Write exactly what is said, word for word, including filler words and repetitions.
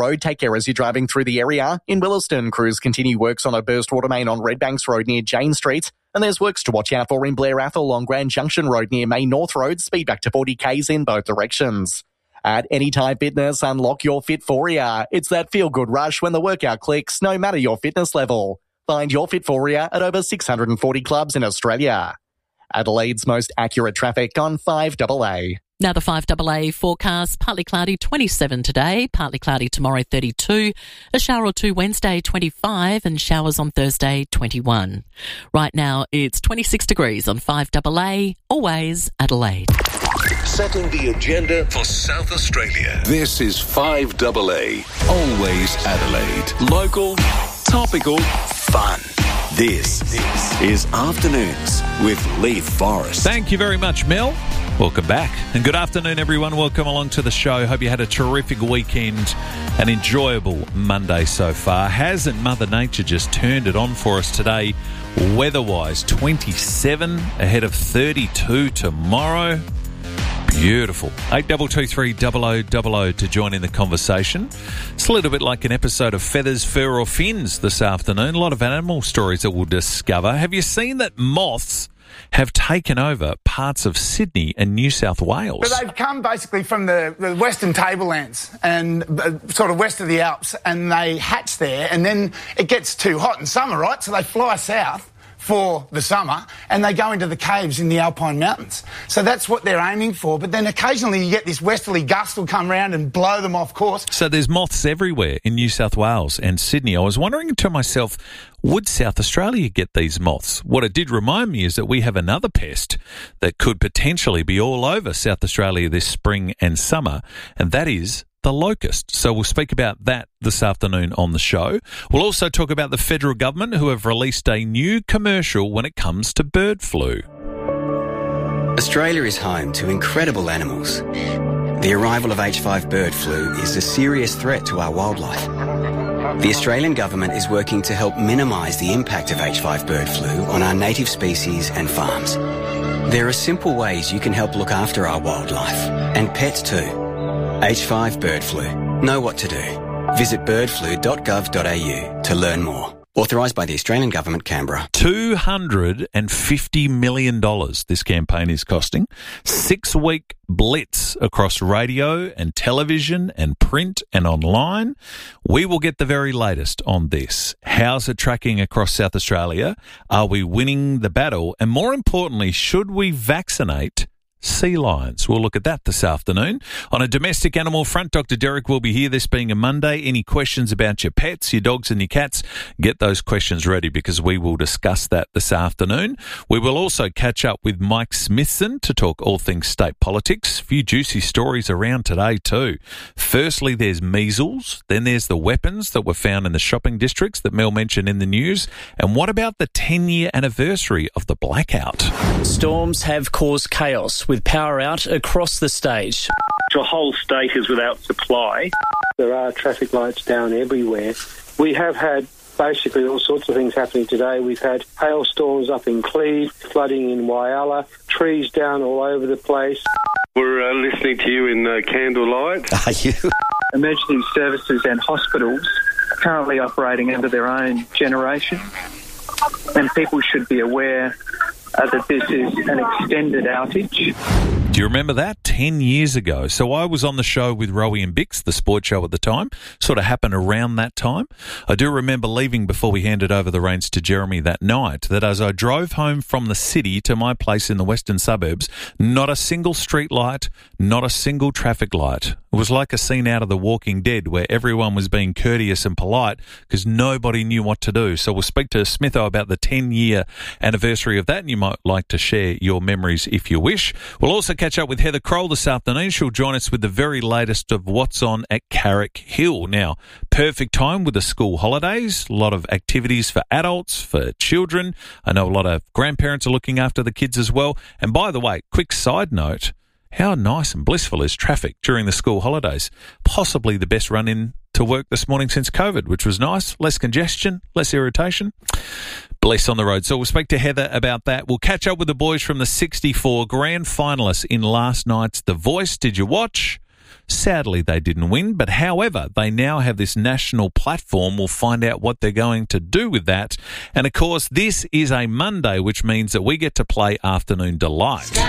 Road. Take care as you're driving through the area. In Williston, crews continue works on a burst water main on Redbanks Road near Jane Street. And there's works to watch out for in Blair Athol on Grand Junction Road near Main North Road. Speed back to forty kays in both directions. At Anytime Fitness, unlock your Fitforia. It's that feel-good rush when the workout clicks, no matter your fitness level. Find your Fitforia at over six hundred forty clubs in Australia. Adelaide's most accurate traffic on five A A. Now the five A A forecast, partly cloudy twenty-seven today, partly cloudy tomorrow thirty-two, a shower or two Wednesday twenty-five and showers on Thursday twenty-one. Right now it's twenty-six degrees on five A A, always Adelaide. Setting the agenda for South Australia. This is five A A, always Adelaide. Local, topical, fun. This, this is Afternoons with Lee Forrest. Thank you very much, Mel. Welcome back. And good afternoon, everyone. Welcome along to the show. Hope you had a terrific weekend, an enjoyable Monday so far. Hasn't Mother Nature just turned it on for us today? Weather-wise, twenty-seven ahead of thirty-two tomorrow. Beautiful. eight two two three double oh double oh to join in the conversation. It's a little bit like an episode of Feathers, Fur or Fins this afternoon. A lot of animal stories that we'll discover. Have you seen that moths have taken over parts of Sydney and New South Wales? But they've come basically from the, the western tablelands and uh, sort of west of the Alps, and they hatch there, and then it gets too hot in summer, right? So they fly south for the summer, and they go into the caves in the Alpine Mountains. So that's what they're aiming for. But then occasionally you get this westerly gust will come around and blow them off course. So there's moths everywhere in New South Wales and Sydney. I was wondering to myself, would South Australia get these moths? What it did remind me is that we have another pest that could potentially be all over South Australia this spring and summer, and that is the locust. So we'll speak about that this afternoon on the show. We'll also talk about the federal government, who have released a new commercial when it comes to bird flu. Australia is home to incredible animals. The arrival of H five bird flu is a serious threat to our wildlife. The Australian government is working to help minimise the impact of H five bird flu on our native species and farms. There are simple ways you can help look after our wildlife and pets too. H five bird flu. Know what to do. Visit bird flu dot gov dot a u to learn more. Authorised by the Australian Government, Canberra. two hundred fifty million dollars this campaign is costing. Six-week blitz across radio and television and print and online. We will get the very latest on this. How's it tracking across South Australia? Are we winning the battle? And more importantly, should we vaccinate sea lions? We'll look at that this afternoon. On a domestic animal front, Doctor Derek will be here, this being a Monday. Any questions about your pets, your dogs and your cats, get those questions ready because we will discuss that this afternoon. We will also catch up with Mike Smithson to talk all things state politics. A few juicy stories around today too. Firstly, there's measles. Then there's the weapons that were found in the shopping districts that Mel mentioned in the news. And what about the ten-year anniversary of the blackout? Storms have caused chaos with power out across the state. The whole state is without supply. There are traffic lights down everywhere. We have had basically all sorts of things happening today. We've had hailstorms up in Cleve, flooding in Whyalla, trees down all over the place. We're uh, listening to you in uh, candlelight. Are you? Emergency services and hospitals are currently operating under their own generation, and people should be aware Uh, that this is an extended outage. Do you remember that? Ten years ago. So I was on the show with Rowie and Bix, the sports show at the time. Sort of happened around that time. I do remember leaving before we handed over the reins to Jeremy that night, that as I drove home from the city to my place in the western suburbs, not a single street light, not a single traffic light. It was like a scene out of The Walking Dead where everyone was being courteous and polite because nobody knew what to do. So we'll speak to Smitho about the ten-year anniversary of that, and you might like to share your memories if you wish. We'll also catch up with Heather Kroll this afternoon. She'll join us with the very latest of what's on at Carrick Hill. Now, perfect time with the school holidays, a lot of activities for adults, for children. I know a lot of grandparents are looking after the kids as well. And by the way, quick side note, how nice and blissful is traffic during the school holidays? Possibly the best run in to work this morning since COVID, which was nice. Less congestion, less irritation. Bless on the road. So we'll speak to Heather about that. We'll catch up with the boys from the sixty-four grand finalists in last night's The Voice. Did you watch? Sadly, they didn't win, but however, they now have this national platform. We'll find out what they're going to do with that. And of course, this is a Monday, which means that we get to play Afternoon Delight.